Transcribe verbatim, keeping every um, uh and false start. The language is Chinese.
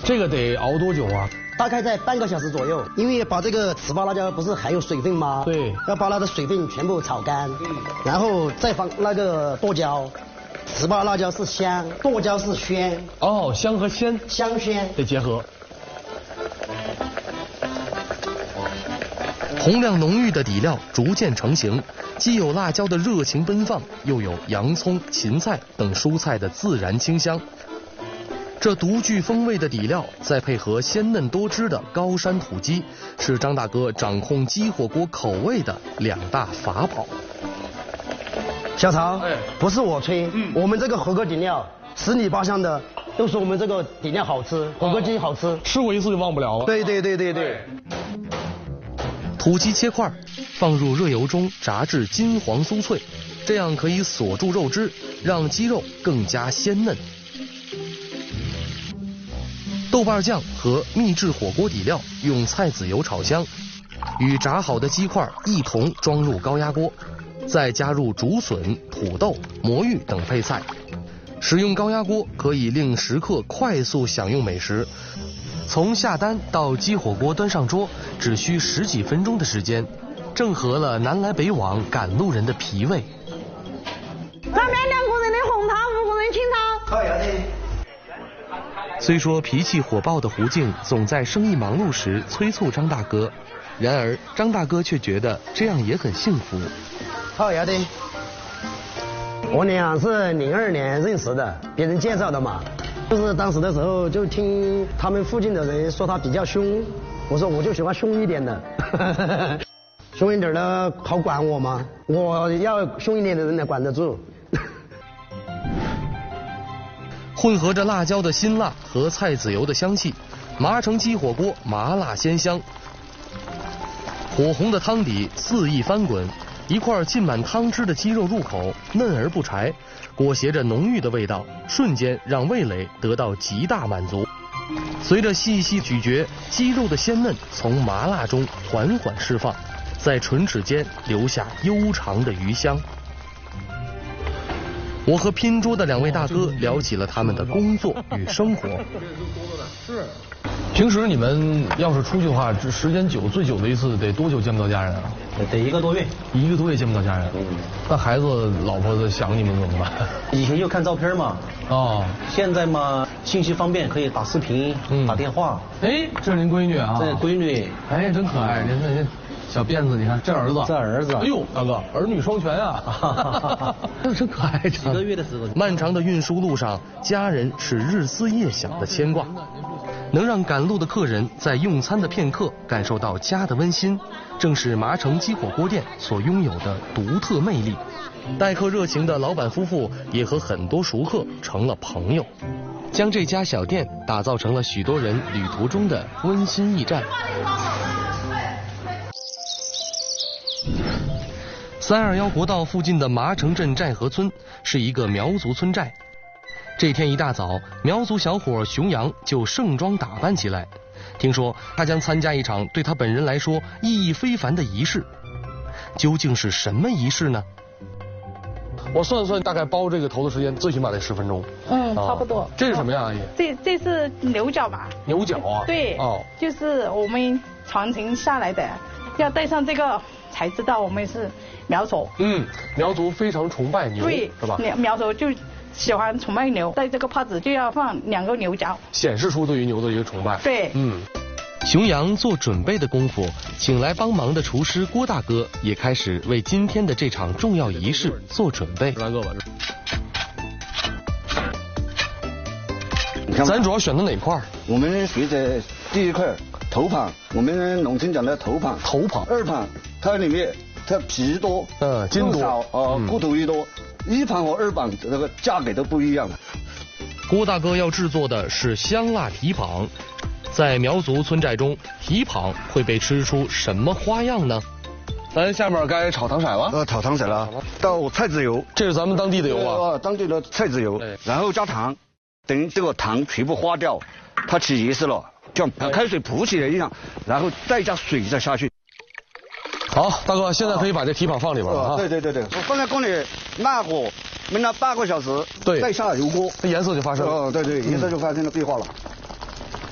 这个得熬多久啊？ 大概在半个小时左右，因为把这个糍粑辣椒不是含有水分吗？ 对， 要把它的水分全部炒干，嗯，然后再放那个剁椒。糍粑辣椒是香，剁椒是鲜。 哦，香和鲜， 香鲜得结合。 红亮浓郁的底料逐渐成型，既有辣椒的热情奔放，又有洋葱、芹菜等蔬菜的自然清香。这独具风味的底料，再配合鲜嫩多汁的高山土鸡，是张大哥掌控鸡火锅口味的两大法宝。 小曹， 哎， 不是我吹， 嗯， 我们这个火锅底料十里八乡的都说我们这个底料好吃，火锅鸡好吃，哦， 吃过一次就忘不了了。 对对对对对。 土鸡切块，放入热油中炸至金黄酥脆，这样可以锁住肉汁，让鸡肉更加鲜嫩。豆瓣酱和秘制火锅底料用菜籽油炒香，与炸好的鸡块一同装入高压锅，再加入竹笋、土豆、魔芋等配菜。使用高压锅可以令食客快速享用美食，从下单到鸡火锅端上桌只需十几分钟的时间，正合了南来北往赶路人的脾胃。 上面两个人的红汤，五个人清汤。 好呀的。 虽说脾气火爆的胡静总在生意忙碌时催促张大哥，然而张大哥却觉得这样也很幸福。 好呀的。我俩是零二年认识的，别人介绍的嘛。就是当时的时候就听他们附近的人说他比较凶，我说我就喜欢凶一点的，凶一点的好管我嘛，我要凶一点的人才管得住。 混合着辣椒的辛辣和菜籽油的香气，麻城鸡火锅麻辣鲜香，火红的汤底肆意翻滚，一块浸满汤汁的鸡肉入口嫩而不柴，裹挟着浓郁的味道，瞬间让味蕾得到极大满足。随着细细咀嚼，鸡肉的鲜嫩从麻辣中缓缓释放，在唇齿间留下悠长的余香。我和拼桌的两位大哥聊起了他们的工作与生活。 是。平时你们要是出去的话，这时间久，最久的一次得多久见不到家人啊？ 得一个多月。 一个多月见不到家人。嗯。那孩子、老婆子想你们怎么办？ 以前就看照片嘛。哦。现在嘛，信息方便，可以打视频、嗯、打电话。 哎，这是您闺女啊？ 这是闺女。 哎，真可爱！您看您。小辫子，你看这儿子， 这儿子， 哎呦，大哥，儿女双全啊，真可爱。 几个月的时候， 漫长的运输路上，家人是日思夜想的牵挂，能让赶路的客人在用餐的片刻感受到家的温馨，正是麻城鸡火锅店所拥有的独特魅力。待客热情的老板夫妇也和很多熟客成了朋友，将这家小店打造成了许多人旅途中的温馨驿站。三二幺国道附近的麻城镇寨河村是一个苗族村寨。这天一大早，苗族小伙熊阳就盛装打扮起来。听说他将参加一场对他本人来说意义非凡的仪式。究竟是什么仪式呢？ 我算算，大概包这个头的时间最起码得十分钟。 嗯，差不多。 啊、这是什么呀，阿姨？ 这这是牛角吧？ 牛角啊？ 对。哦，就是我们传承下来的，要带上这个才知道我们是苗族。 嗯，苗族非常崇拜牛， 对， 是吧？ 苗族就喜欢崇拜牛，在这个帕子就要放两个牛角， 显示出对于牛的一个崇拜。 对， 嗯。 熊阳做准备的功夫，请来帮忙的厨师郭大哥也开始为今天的这场重要仪式做准备。 大哥吧，咱主要选的哪块？ 我们学的第一块头盘，我们农村讲的头盘。 头盘。 二盘，它里面它皮多， 嗯，筋多， 少啊，骨头也多。一盘和二盘这个价格都不一样。 郭大哥要制作的是香辣蹄膀。在苗族村寨中，蹄膀会被吃出什么花样呢？ 咱下面该炒糖色了。 呃，炒糖色了，倒菜籽油， 这是咱们当地的油啊。 呃，当地的菜籽油，然后加糖，等这个糖全部化掉，它起颜色了，像开水浮起来一样，然后再加水再下去。 好，大哥，现在可以把这蹄膀放里边了啊。 对对对对，我放在锅里慢火焖了半个小时， 对， 再下油锅， 这颜色就发生了。 哦，对对，颜色就发生了变化了。